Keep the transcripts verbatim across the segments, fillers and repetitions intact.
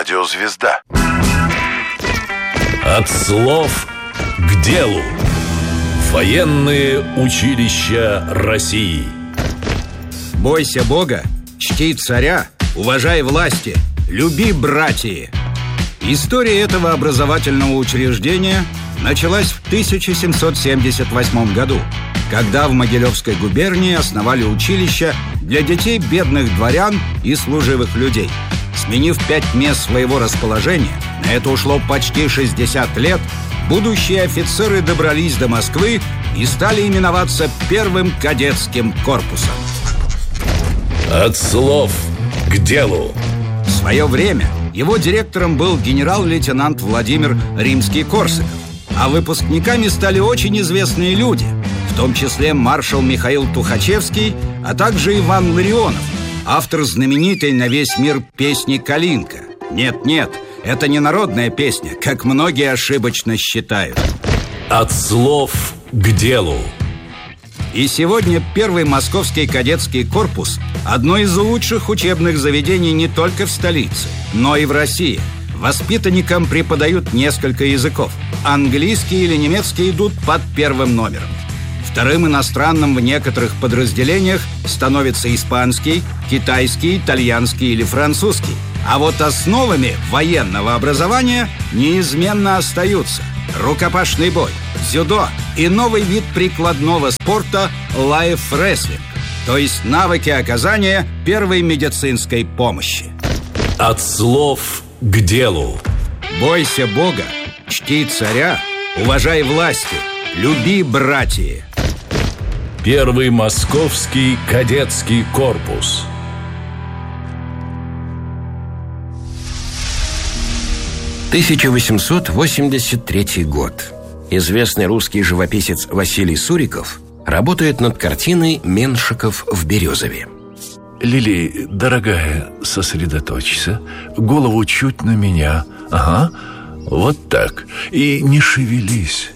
Радио «Звезда». От слов к делу. Военные училища России. Бойся Бога, чти царя, уважай власти, люби братья. История этого образовательного учреждения началась в тысяча семьсот семьдесят восьмом году, когда в Могилевской губернии основали училище для детей бедных дворян и служивых людей. Сменив пять мест своего расположения, на это ушло почти шестьдесят лет, будущие офицеры добрались до Москвы и стали именоваться первым кадетским корпусом. От слов к делу. В свое время его директором был генерал-лейтенант Владимир Римский-Корсаков, а выпускниками стали очень известные люди, в том числе маршал Михаил Тухачевский, а также Иван Ларионов, автор знаменитой на весь мир песни «Калинка». Нет-нет, это не народная песня, как многие ошибочно считают. От слов к делу. И сегодня первый московский кадетский корпус – одно из лучших учебных заведений не только в столице, но и в России. Воспитанникам преподают несколько языков. Английский или немецкий идут под первым номером. Вторым иностранным в некоторых подразделениях становится испанский, китайский, итальянский или французский. А вот основами военного образования неизменно остаются рукопашный бой, дзюдо и новый вид прикладного спорта лайф-рестлинг, то есть навыки оказания первой медицинской помощи. От слов к делу. Бойся Бога, чти царя, уважай власти, люби братья. Первый московский кадетский корпус. тысяча восемьсот восемьдесят третий год. Известный русский живописец Василий Суриков работает над картиной «Меншиков в Березове». Лили, дорогая, сосредоточься. Голову чуть на меня. Ага, вот так. И не шевелись.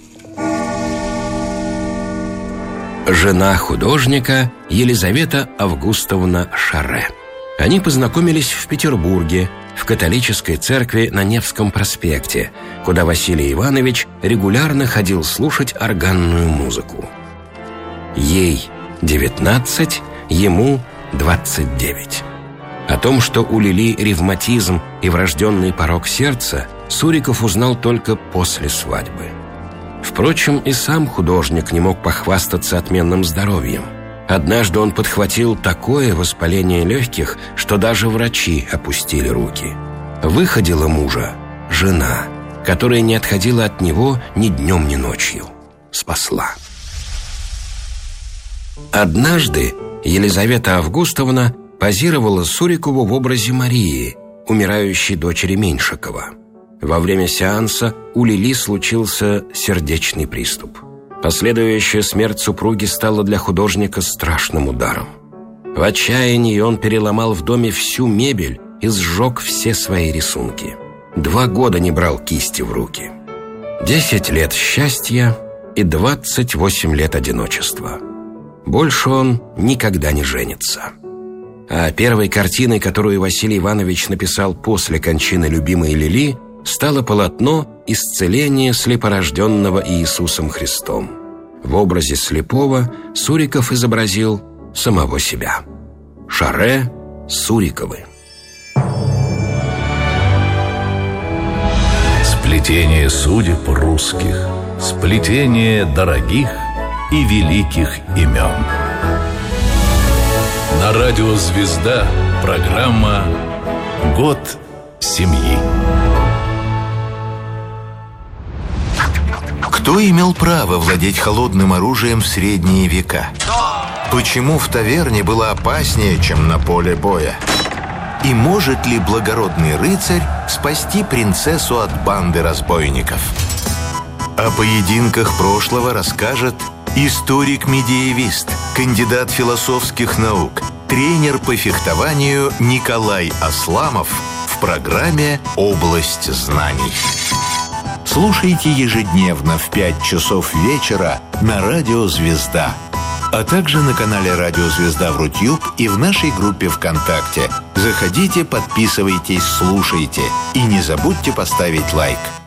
Жена художника Елизавета Августовна Шарре. Они познакомились в Петербурге, в католической церкви на Невском проспекте, куда Василий Иванович регулярно ходил слушать органную музыку. Ей девятнадцать, ему двадцать девять. О том, что у Лили ревматизм и врожденный порок сердца, Суриков узнал только после свадьбы. Впрочем, и сам художник не мог похвастаться отменным здоровьем. Однажды он подхватил такое воспаление легких, что даже врачи опустили руки. Выходила мужа жена, которая не отходила от него ни днем, ни ночью. Спасла. Однажды Елизавета Августовна позировала Сурикову в образе Марии, умирающей дочери Меньшикова. Во время сеанса у Лили случился сердечный приступ. Последующая смерть супруги стала для художника страшным ударом. В отчаянии он переломал в доме всю мебель и сжег все свои рисунки. Два года не брал кисти в руки. Десять лет счастья и двадцать восемь лет одиночества. Больше он никогда не женится. А первой картиной, которую Василий Иванович написал после кончины любимой Лили, стало полотно «Исцеление слепорожденного Иисусом Христом». В образе слепого Суриков изобразил самого себя. Шарре, Суриковы. Сплетение судеб русских, сплетение дорогих и великих имен. На радио «Звезда» программа «Год семьи». Кто имел право владеть холодным оружием в средние века? Почему в таверне было опаснее, чем на поле боя? И может ли благородный рыцарь спасти принцессу от банды разбойников? О поединках прошлого расскажет историк-медиевист, кандидат философских наук, тренер по фехтованию Николай Асламов в программе «Область знаний». Слушайте ежедневно в пять часов вечера на радио «Звезда». а также на канале «Радио Звезда» в Рутюб и в нашей группе ВКонтакте. Заходите, подписывайтесь, слушайте. И не забудьте поставить лайк.